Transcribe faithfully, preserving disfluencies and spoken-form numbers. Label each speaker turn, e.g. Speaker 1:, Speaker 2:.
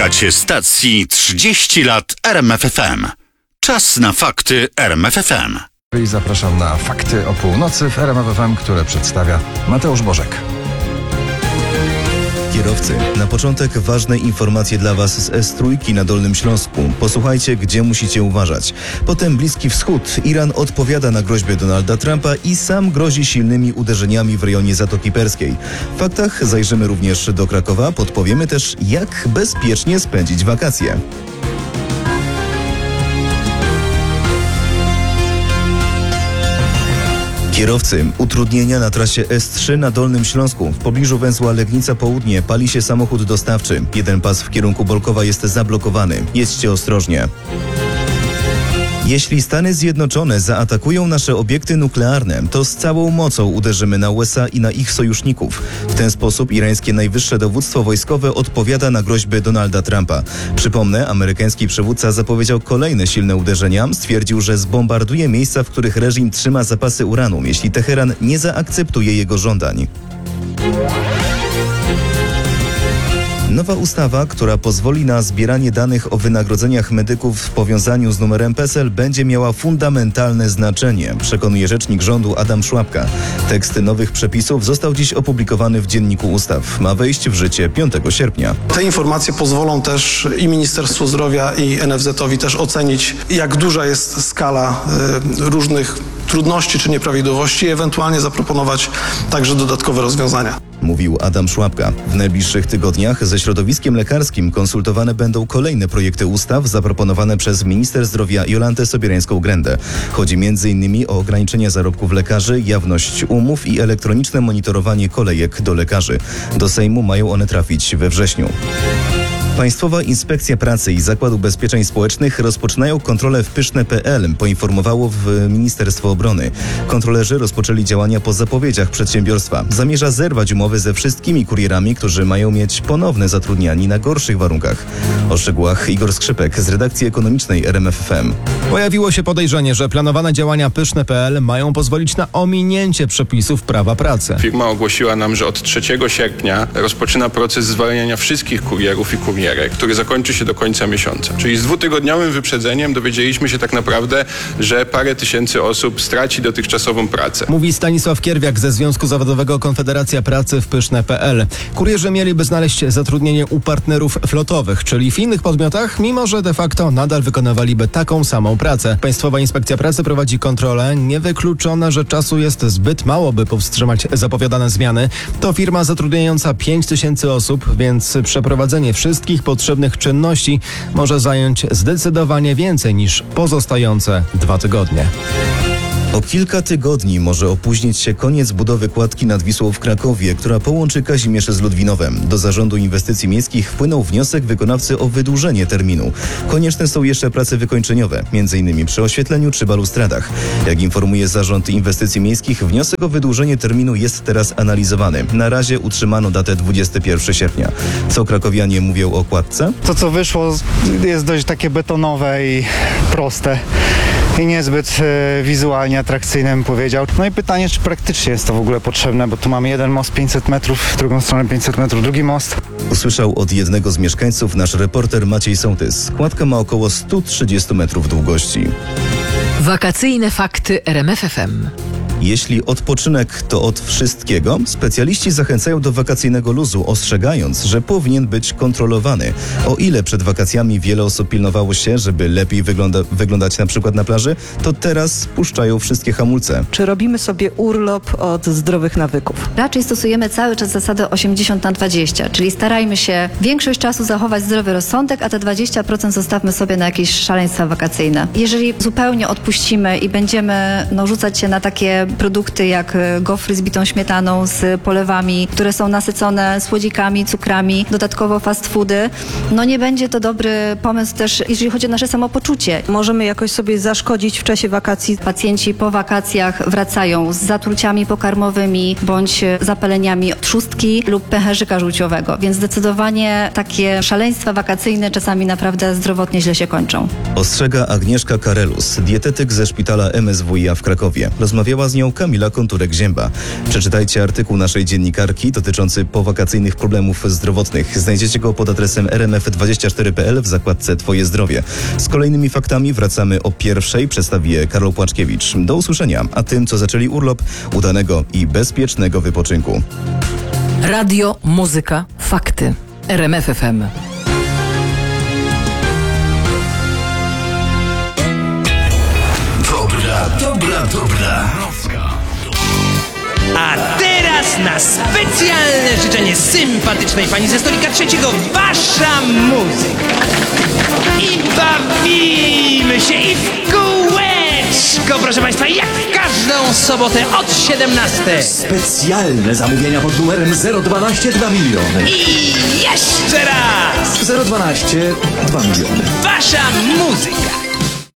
Speaker 1: Słuchacie stacji trzydzieści lat R M F F M. Czas na fakty R M F F M.
Speaker 2: I zapraszam na fakty o północy w R M F F M, które przedstawia Mateusz Bożek.
Speaker 3: Kierowcy, na początek ważne informacje dla Was z S trzy na Dolnym Śląsku. Posłuchajcie, gdzie musicie uważać. Potem Bliski Wschód. Iran odpowiada na groźbę Donalda Trumpa i sam grozi silnymi uderzeniami w rejonie Zatoki Perskiej. W faktach zajrzymy również do Krakowa. Podpowiemy też, jak bezpiecznie spędzić wakacje. Kierowcy, utrudnienia na trasie S trzy na Dolnym Śląsku. W pobliżu węzła Legnica Południe pali się samochód dostawczy. Jeden pas w kierunku Bolkowa jest zablokowany. Jedźcie ostrożnie. Jeśli Stany Zjednoczone zaatakują nasze obiekty nuklearne, to z całą mocą uderzymy na U S A i na ich sojuszników. W ten sposób irańskie najwyższe dowództwo wojskowe odpowiada na groźby Donalda Trumpa. Przypomnę, amerykański przywódca zapowiedział kolejne silne uderzenia. Stwierdził, że zbombarduje miejsca, w których reżim trzyma zapasy uranu, jeśli Teheran nie zaakceptuje jego żądań. Nowa ustawa, która pozwoli na zbieranie danych o wynagrodzeniach medyków w powiązaniu z numerem P E S E L, będzie miała fundamentalne znaczenie, przekonuje rzecznik rządu Adam Szłapka. Tekst nowych przepisów został dziś opublikowany w Dzienniku Ustaw. Ma wejść w życie piątego sierpnia.
Speaker 4: Te informacje pozwolą też i Ministerstwu Zdrowia, i N F Z-owi też ocenić, jak duża jest skala y, różnych trudności czy nieprawidłowości i ewentualnie zaproponować także dodatkowe rozwiązania.
Speaker 3: Mówił Adam Szłapka. W najbliższych tygodniach ze środowiskiem lekarskim konsultowane będą kolejne projekty ustaw zaproponowane przez minister zdrowia Jolantę Sobierańską-Grędę. Chodzi między innymi o ograniczenie zarobków lekarzy, jawność umów i elektroniczne monitorowanie kolejek do lekarzy. Do Sejmu mają one trafić we wrześniu. Państwowa Inspekcja Pracy i Zakład Ubezpieczeń Społecznych rozpoczynają kontrolę w pyszne kropka p l, poinformowało w Ministerstwo Obrony. Kontrolerzy rozpoczęli działania po zapowiedziach przedsiębiorstwa. Zamierza zerwać umowy ze wszystkimi kurierami, którzy mają mieć ponowne zatrudnianie na gorszych warunkach. O szczegółach Igor Skrzypek z redakcji ekonomicznej R M F F M.
Speaker 5: Pojawiło się podejrzenie, że planowane działania pyszne kropka p l mają pozwolić na ominięcie przepisów prawa pracy.
Speaker 6: Firma ogłosiła nam, że od trzeciego sierpnia rozpoczyna proces zwalniania wszystkich kurierów i kurierów, który zakończy się do końca miesiąca. Czyli z dwutygodniowym wyprzedzeniem dowiedzieliśmy się tak naprawdę, że parę tysięcy osób straci dotychczasową pracę.
Speaker 5: Mówi Stanisław Kierwiak ze Związku Zawodowego Konfederacja Pracy w pyszne kropka p l. Kurierzy mieliby znaleźć zatrudnienie u partnerów flotowych, czyli w innych podmiotach, mimo że de facto nadal wykonywaliby taką samą pracę. Państwowa Inspekcja Pracy prowadzi kontrolę. Niewykluczone, że czasu jest zbyt mało, by powstrzymać zapowiadane zmiany. To firma zatrudniająca pięć tysięcy osób, więc przeprowadzenie wszystkich potrzebnych czynności może zająć zdecydowanie więcej niż pozostające dwa tygodnie.
Speaker 3: O kilka tygodni może opóźnić się koniec budowy kładki nad Wisłą w Krakowie, która połączy Kazimierz z Ludwinowem. Do Zarządu Inwestycji Miejskich wpłynął wniosek wykonawcy o wydłużenie terminu. Konieczne są jeszcze prace wykończeniowe, między innymi przy oświetleniu czy balustradach. Jak informuje Zarząd Inwestycji Miejskich, wniosek o wydłużenie terminu jest teraz analizowany. Na razie utrzymano datę dwudziestego pierwszego sierpnia. Co krakowianie mówią o kładce?
Speaker 7: To, co wyszło, jest dość takie betonowe i proste. I niezbyt e, wizualnie atrakcyjne, bym powiedział. No i pytanie, czy praktycznie jest to w ogóle potrzebne, bo tu mamy jeden most pięćset metrów, w drugą stronę pięćset metrów, drugi most.
Speaker 3: Usłyszał od jednego z mieszkańców nasz reporter Maciej Sołtys. Kładka ma około sto trzydzieści metrów długości.
Speaker 8: Wakacyjne fakty R M F F M.
Speaker 3: Jeśli odpoczynek to od wszystkiego, specjaliści zachęcają do wakacyjnego luzu, ostrzegając, że powinien być kontrolowany. O ile przed wakacjami wiele osób pilnowało się, żeby lepiej wygląda, wyglądać na przykład na plaży, to teraz spuszczają wszystkie hamulce.
Speaker 9: Czy robimy sobie urlop od zdrowych nawyków?
Speaker 10: Raczej stosujemy cały czas zasadę osiemdziesiąt na dwadzieścia, czyli starajmy się większość czasu zachować zdrowy rozsądek, a te dwadzieścia procent zostawmy sobie na jakieś szaleństwa wakacyjne. Jeżeli zupełnie odpuścimy i będziemy no, rzucać się na takie produkty jak gofry z bitą śmietaną, z polewami, które są nasycone słodzikami, cukrami, dodatkowo fast foody, no nie będzie to dobry pomysł też, jeżeli chodzi o nasze samopoczucie.
Speaker 9: Możemy jakoś sobie zaszkodzić w czasie wakacji.
Speaker 10: Pacjenci po wakacjach wracają z zatruciami pokarmowymi bądź zapaleniami trzustki lub pęcherzyka żółciowego, więc zdecydowanie takie szaleństwa wakacyjne czasami naprawdę zdrowotnie źle się kończą.
Speaker 3: Ostrzega Agnieszka Karelus, dietetyk ze szpitala M S W i A w Krakowie. Rozmawiała z z nią Kamila Konturek-Zięba. Przeczytajcie artykuł naszej dziennikarki dotyczący powakacyjnych problemów zdrowotnych. Znajdziecie go pod adresem r m f dwadzieścia cztery kropka p l w zakładce Twoje zdrowie. Z kolejnymi faktami wracamy o pierwszej. Przedstawi je Karol Płaczkiewicz. Do usłyszenia, a tym, co zaczęli urlop, udanego i bezpiecznego wypoczynku.
Speaker 8: Radio, muzyka, fakty. R M F F M.
Speaker 1: Dobra, dobra, dobra.
Speaker 11: A teraz na specjalne życzenie sympatycznej pani ze stolika trzeciego wasza muzyka. I bawimy się i w kółeczko, proszę państwa, jak w każdą sobotę od siedemnastej.
Speaker 12: Specjalne zamówienia pod numerem zero dwanaście dwa miliony.
Speaker 11: I jeszcze raz!
Speaker 12: zero dwanaście dwa miliony.
Speaker 11: Wasza muzyka.